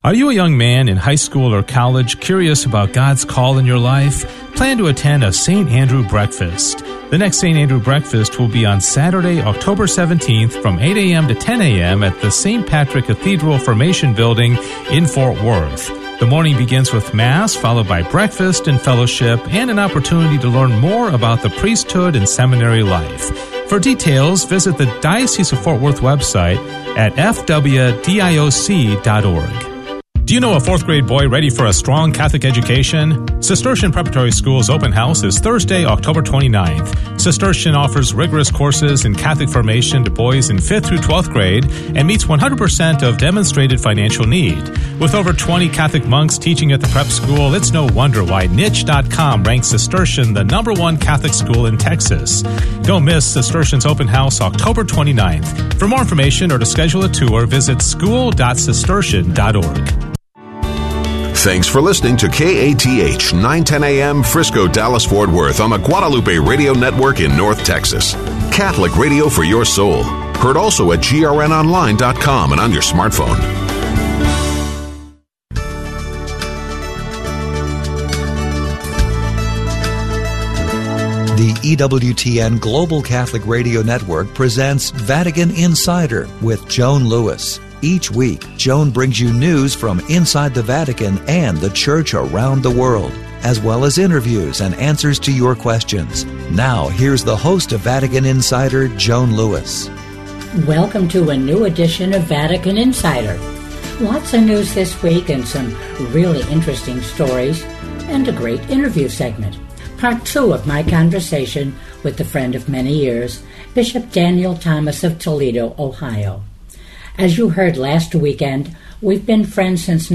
Are you a young man in high school or college curious about God's call in your life? Plan to attend a St. Andrew breakfast. The next St. Andrew breakfast will be on Saturday, October 17th from 8 a.m. to 10 a.m. at the St. Patrick Cathedral Formation Building in Fort Worth. The morning begins with Mass, followed by breakfast and fellowship, and an opportunity to learn more about the priesthood and seminary life. For details, visit the Diocese of Fort Worth website at fwdioc.org. Do you know a fourth grade boy ready for a strong Catholic education? Cistercian Preparatory School's open house is Thursday, October 29th. Cistercian offers rigorous courses in Catholic formation to boys in 5th through 12th grade and meets 100% of demonstrated financial need. With over 20 Catholic monks teaching at the prep school, it's no wonder why Niche.com ranks Cistercian the #1 Catholic school in Texas. Don't miss Cistercian's open house October 29th. For more information or to schedule a tour, visit school.cistercian.org. Thanks for listening to KATH 910 AM Frisco, Dallas, Fort Worth on the Guadalupe Radio Network in North Texas. Catholic radio for your soul. Heard also at grnonline.com and on your smartphone. The EWTN Global Catholic Radio Network presents Vatican Insider with Joan Lewis. Each week, Joan brings you news from inside the Vatican and the Church around the world, as well as interviews and answers to your questions. Now, here's the host of Vatican Insider, Joan Lewis. Welcome to a new edition of Vatican Insider. Lots of news this week and some really interesting stories, and a great interview segment. Part 2 of my conversation with the friend of many years, Bishop Daniel Thomas of Toledo, Ohio. As you heard last weekend, we've been friends since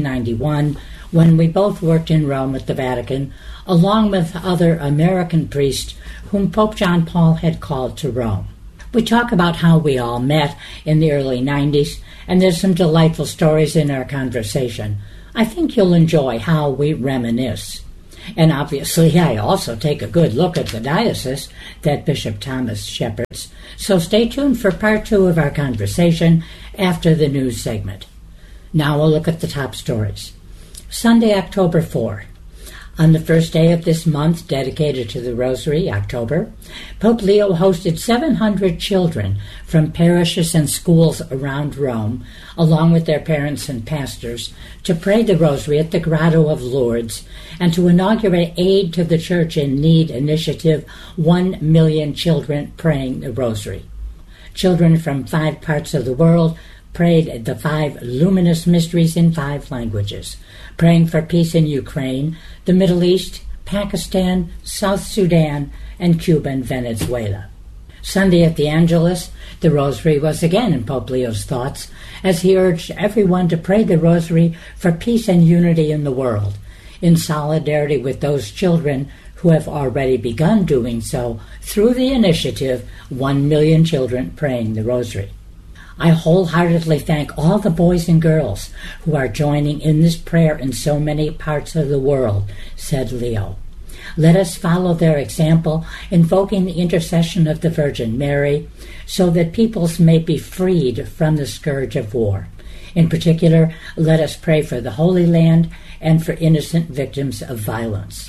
1991, when we both worked in Rome at the Vatican, along with other American priests whom Pope John Paul had called to Rome. We talk about how we all met in the early 90s, and there's some delightful stories in our conversation. I think you'll enjoy how we reminisce. And obviously, I also take a good look at the diocese that Bishop Thomas shepherds. So stay tuned for part 2 of our conversation after the news segment. Now we'll look at the top stories. Sunday, October 4. On the first day of this month dedicated to the Rosary, October, Pope Leo hosted 700 children from parishes and schools around Rome, along with their parents and pastors, to pray the Rosary at the Grotto of Lourdes and to inaugurate Aid to the Church in Need initiative, 1 million children praying the Rosary. Children from 5 parts of the world prayed the 5 luminous mysteries in 5 languages, praying for peace in Ukraine, the Middle East, Pakistan, South Sudan, and Cuba and Venezuela. Sunday at the Angelus, the Rosary was again in Pope Leo's thoughts, as he urged everyone to pray the Rosary for peace and unity in the world, in solidarity with those children who have already begun doing so through the initiative 1 million children praying the Rosary. I wholeheartedly thank all the boys and girls who are joining in this prayer in so many parts of the world, said Leo. Let us follow their example, invoking the intercession of the Virgin Mary, so that peoples may be freed from the scourge of war. In particular, let us pray for the Holy Land and for innocent victims of violence.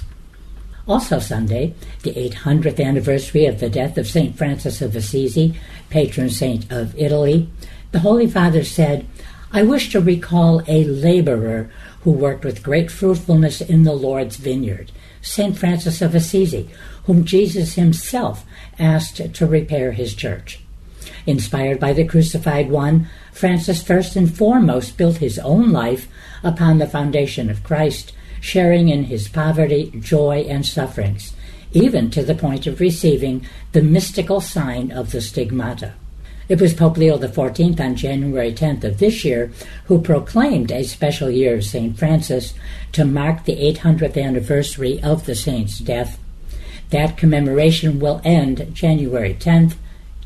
Also Sunday, the 800th anniversary of the death of St. Francis of Assisi, patron saint of Italy, the Holy Father said, I wish to recall a laborer who worked with great fruitfulness in the Lord's vineyard, St. Francis of Assisi, whom Jesus himself asked to repair his church. Inspired by the crucified one, Francis first and foremost built his own life upon the foundation of Christ, sharing in his poverty, joy, and sufferings, even to the point of receiving the mystical sign of the stigmata. It was Pope Leo XIV on January 10th of this year who proclaimed a special year of St. Francis to mark the 800th anniversary of the saint's death. That commemoration will end January 10th,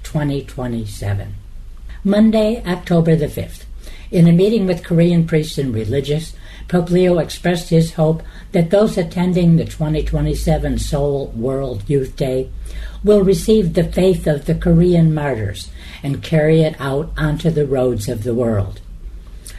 2027. Monday, October the 5th. In a meeting with Korean priests and religious, Pope Leo expressed his hope that those attending the 2027 Seoul World Youth Day will receive the faith of the Korean martyrs and carry it out onto the roads of the world.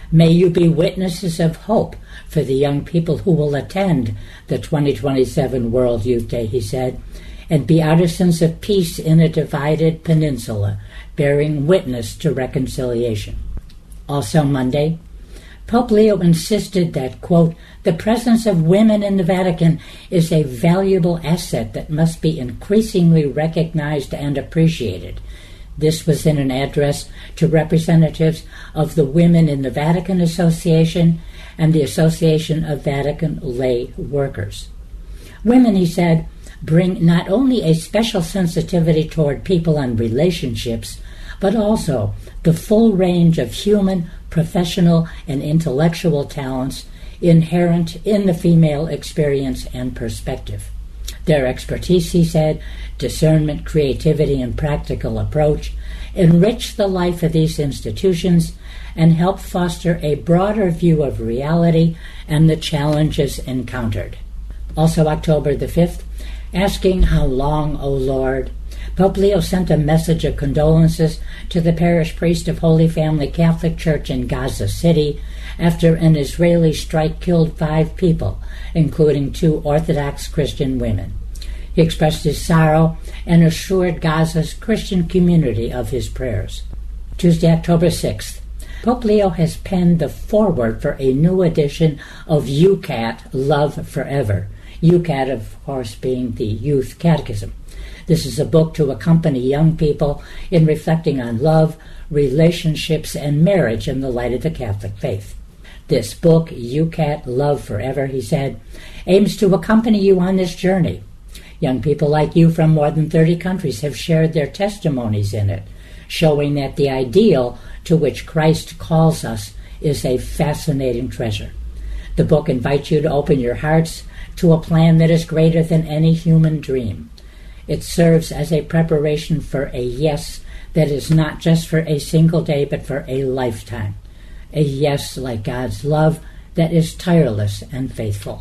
May you be witnesses of hope for the young people who will attend the 2027 World Youth Day, he said, and be artisans of peace in a divided peninsula, bearing witness to reconciliation. Also Monday, Pope Leo insisted that, quote, the presence of women in the Vatican is a valuable asset that must be increasingly recognized and appreciated. This was in an address to representatives of the Women in the Vatican Association and the Association of Vatican Lay Workers. Women, he said, bring not only a special sensitivity toward people and relationships, but also the full range of human, professional, and intellectual talents inherent in the female experience and perspective. Their expertise, he said, discernment, creativity, and practical approach enrich the life of these institutions and help foster a broader view of reality and the challenges encountered. Also October the 5th, asking how long, O Lord, Pope Leo sent a message of condolences to the parish priest of Holy Family Catholic Church in Gaza City after an Israeli strike killed 5 people, including 2 Orthodox Christian women. He expressed his sorrow and assured Gaza's Christian community of his prayers. Tuesday, October 6th, Pope Leo has penned the foreword for a new edition of YOUCAT, Love Forever. YOUCAT, of course, being the Youth Catechism. This is a book to accompany young people in reflecting on love, relationships, and marriage in the light of the Catholic faith. This book, YOUCAT, Love Forever, he said, aims to accompany you on this journey. Young people like you from more than 30 countries have shared their testimonies in it, showing that the ideal to which Christ calls us is a fascinating treasure. The book invites you to open your hearts to a plan that is greater than any human dream. It serves as a preparation for a yes that is not just for a single day but for a lifetime. A yes like God's love that is tireless and faithful.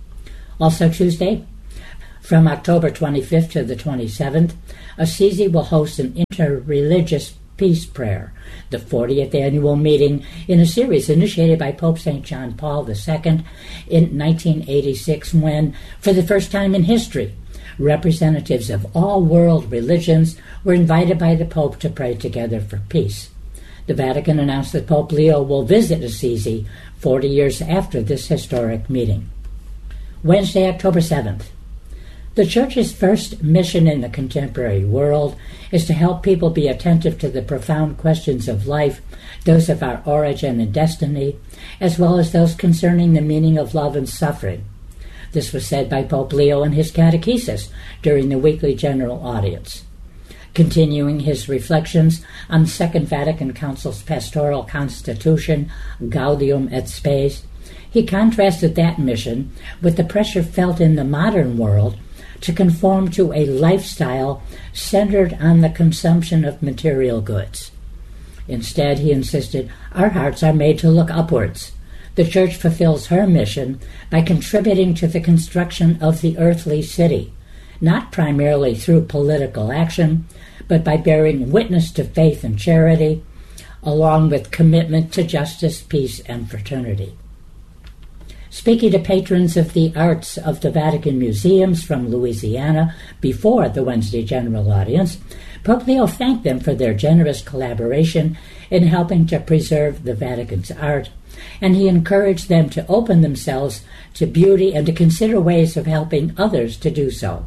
Also Tuesday, from October 25th to the 27th, Assisi will host an interreligious peace prayer, the 40th annual meeting in a series initiated by Pope St. John Paul II in 1986 when, for the first time in history, representatives of all world religions were invited by the Pope to pray together for peace. The Vatican announced that Pope Leo will visit Assisi 40 years after this historic meeting. Wednesday, October 7th. The Church's first mission in the contemporary world is to help people be attentive to the profound questions of life, those of our origin and destiny, as well as those concerning the meaning of love and suffering. This was said by Pope Leo in his catechesis during the weekly general audience. Continuing his reflections on the Second Vatican Council's pastoral constitution, Gaudium et Spes, he contrasted that mission with the pressure felt in the modern world to conform to a lifestyle centered on the consumption of material goods. Instead, he insisted, our hearts are made to look upwards. The Church fulfills her mission by contributing to the construction of the earthly city, not primarily through political action, but by bearing witness to faith and charity, along with commitment to justice, peace, and fraternity. Speaking to patrons of the arts of the Vatican museums from Louisiana before the Wednesday general audience, Pope Leo thanked them for their generous collaboration in helping to preserve the Vatican's art, and he encouraged them to open themselves to beauty and to consider ways of helping others to do so.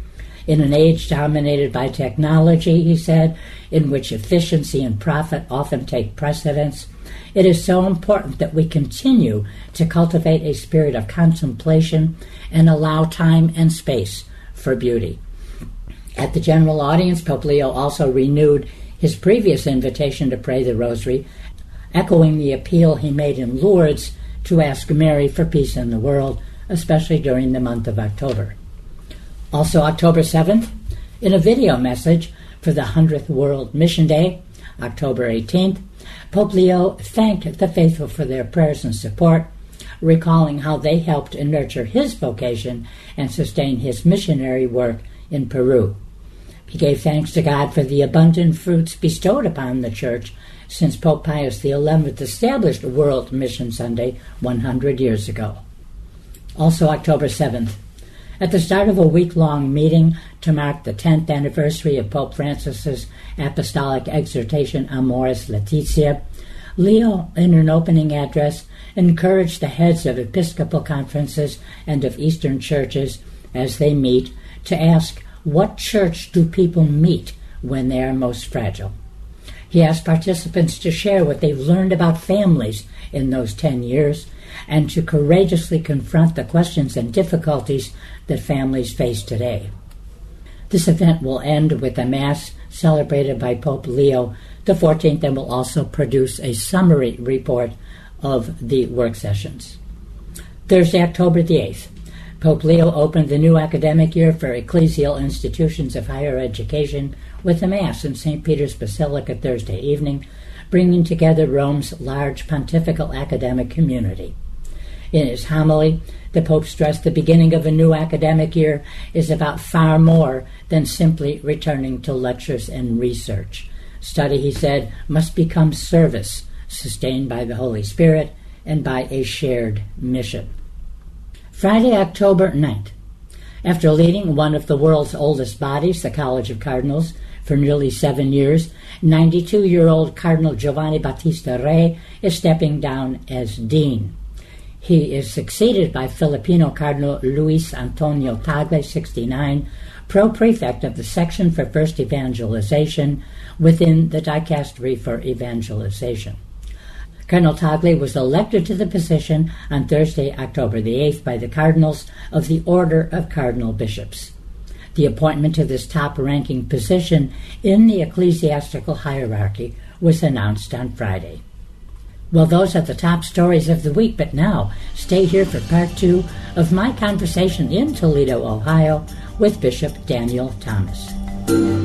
In an age dominated by technology, he said, in which efficiency and profit often take precedence, it is so important that we continue to cultivate a spirit of contemplation and allow time and space for beauty. At the general audience, Pope Leo also renewed his previous invitation to pray the Rosary, echoing the appeal he made in Lourdes to ask Mary for peace in the world, especially during the month of October. Also October 7th, in a video message for the 100th World Mission Day, October 18th, Pope Leo thanked the faithful for their prayers and support, recalling how they helped nurture his vocation and sustain his missionary work in Peru. He gave thanks to God for the abundant fruits bestowed upon the Church since Pope Pius XI established World Mission Sunday 100 years ago. Also October 7th, at the start of a week-long meeting to mark the 10th anniversary of Pope Francis's apostolic exhortation Amoris Laetitia, Leo, in an opening address, encouraged the heads of Episcopal conferences and of Eastern churches as they meet to ask, what church do people meet when they are most fragile? He asked participants to share what they've learned about families in those 10 years and to courageously confront the questions and difficulties that families face today. This event will end with a Mass celebrated by Pope Leo XIV and will also produce a summary report of the work sessions. Thursday, October the 8th, Pope Leo opened the new academic year for ecclesial institutions of higher education with a Mass in St. Peter's Basilica Thursday evening, bringing together Rome's large pontifical academic community. In his homily, the Pope stressed the beginning of a new academic year is about far more than simply returning to lectures and research. Study, he said, must become service, sustained by the Holy Spirit and by a shared mission. Friday, October 9th. After leading one of the world's oldest bodies, the College of Cardinals, for nearly 7 years, 92-year-old Cardinal Giovanni Battista Re is stepping down as dean. He is succeeded by Filipino Cardinal Luis Antonio Tagle, 69, pro-prefect of the Section for First Evangelization within the Dicastery for Evangelization. Cardinal Tagle was elected to the position on Thursday, October the 8th by the Cardinals of the Order of Cardinal Bishops. The appointment to this top-ranking position in the ecclesiastical hierarchy was announced on Friday. Well, those are the top stories of the week, but now stay here for part 2 of my conversation in Toledo, Ohio with Bishop Daniel Thomas.